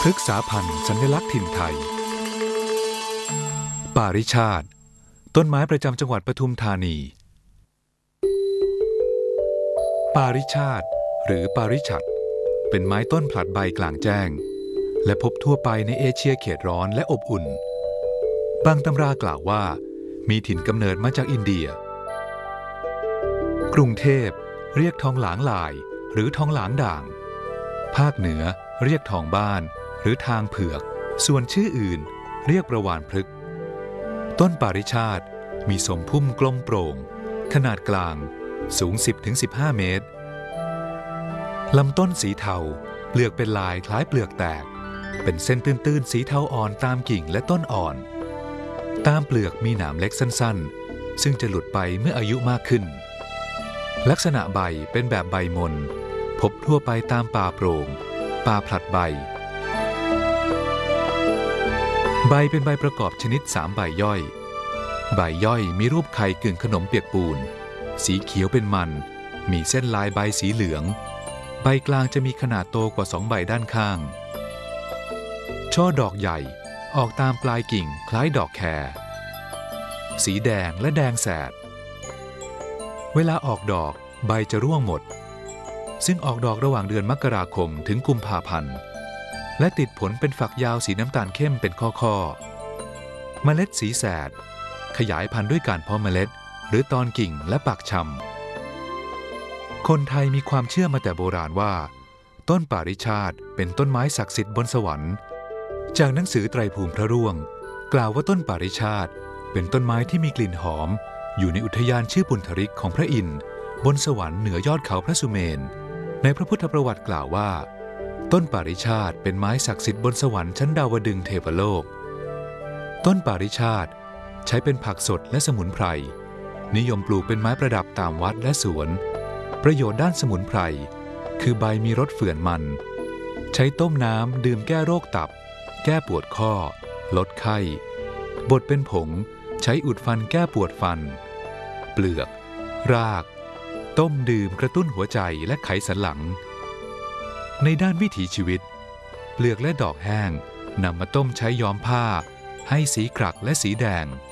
ฤกษาพันธุ์สัญลักษณ์ถิ่นไทยปาริชาติต้นไม้ประจำจังหวัดปทุมธานีปาริชาติหรือปาริฉัตรเป็นไม้ต้นผลัดใบกลางแจ้งและพบทั่วไปในเอเชียเขตร้อนและอบอุ่นบางตำรากล่าวว่ามีถิ่นกำเนิดมาจากอินเดียกรุงเทพเรียกทองหลางลายหรือทองหลางด่างภาคเหนือเรียกทองบ้านหรือทางเผือกส่วนชื่ออื่นเรียกประวานพฤกษ์ต้นปาริชาติมีสมพุ่มกลมโปร่งขนาดกลางสูง 10-15 เมตรลำต้นสีเทาเปลือกเป็นลายคล้ายเปลือกแตกเป็นเส้นตื้นๆสีเทาอ่อนตามกิ่งและต้นอ่อนตามเปลือกมีหนามเล็กสั้นๆซึ่งจะหลุดไปเมื่ออายุมากขึ้นลักษณะใบเป็นแบบใบมนพบทั่วไปตามป่าโปร่งป่าผลัดใบใบเป็นใบประกอบชนิด3ใบย่อยใบย่อยมีรูปไข่กึ่งขนมเปียกปูนสีเขียวเป็นมันมีเส้นลายใบสีเหลืองใบกลางจะมีขนาดโตกว่า2ใบด้านข้างช่อดอกใหญ่ออกตามปลายกิ่งคล้ายดอกแครสีแดงและแดงแสดเวลาออกดอกใบจะร่วงหมดซึ่งออกดอกระหว่างเดือนมกราคมถึงกุมภาพันธ์และติดผลเป็นฝักยาวสีน้ำตาลเข้มเป็นข้อๆเมล็ดสีแสดขยายพันธุ์ด้วยการเพาะเมล็ดหรือตอนกิ่งและปักชำคนไทยมีความเชื่อมาแต่โบราณว่าต้นปาริชาติเป็นต้นไม้ศักดิ์สิทธิ์บนสวรรค์จากหนังสือไตรภูมิพระร่วงกล่าวว่าต้นปาริชาติเป็นต้นไม้ที่มีกลิ่นหอมอยู่ในอุทยานชื่อปุณธริกของพระอินทร์บนสวรรค์เหนือยอดเขาพระสุเมนในพระพุทธประวัติกล่าวว่าต้นปาริชาติเป็นไม้ศักดิ์สิทธิ์บนสวรรค์ชั้นดาวดึงส์เทวโลกต้นปาริชาติใช้เป็นผักสดและสมุนไพรนิยมปลูกเป็นไม้ประดับตามวัดและสวนประโยชน์ด้านสมุนไพรคือใบมีรสเฝื่อนมันใช้ต้มน้ำดื่มแก้โรคตับแก้ปวดข้อลดไข้บดเป็นผงใช้อุดฟันแก้ปวดฟันเปลือกรากต้มดื่มกระตุ้นหัวใจและไขสันหลังในด้านวิถีชีวิตเปลือกและดอกแห้งนำมาต้มใช้ย้อมผ้าให้สีกรักและสีแดง